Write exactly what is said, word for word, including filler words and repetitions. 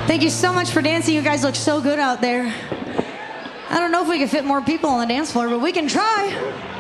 Thank you so much for dancing. You guys look so good out there. I don't know if we can fit more people on the dance floor, but we can try.